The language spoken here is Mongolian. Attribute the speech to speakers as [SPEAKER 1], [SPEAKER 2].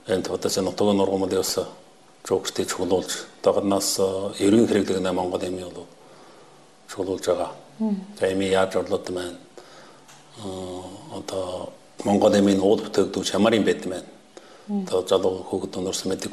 [SPEAKER 1] энэ төдөөс нутаг нургамал явса жогчтой чуулуулж таганаас ерөн хэрэглэг на Монгол эмийн бол чуулуулж байгаа. За эмийн яаж орлоод маань одоо Монгол эмийн уул бүтээгдэхүүн чамарын байд маань. Одоо залуу хүүхэд өнөрсөн мэдэг